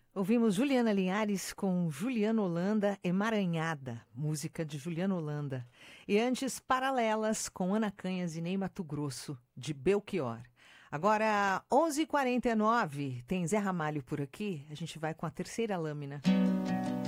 Ouvimos Juliana Linhares com Juliano Holanda, Emaranhada, música de Juliano Holanda. E antes, Paralelas com Ana Canhas e Ney Matogrosso, de Belchior. Agora, 11h49, tem Zé Ramalho por aqui, a gente vai com a terceira lâmina.